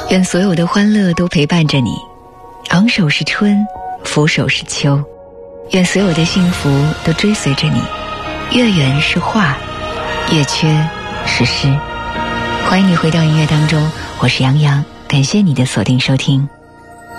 愿所有的欢乐都陪伴着你，昂首是春，俯首是秋。愿所有的幸福都追随着你，月圆是画，月缺是诗。欢迎你回到音乐当中，我是杨洋，感谢你的锁定收听。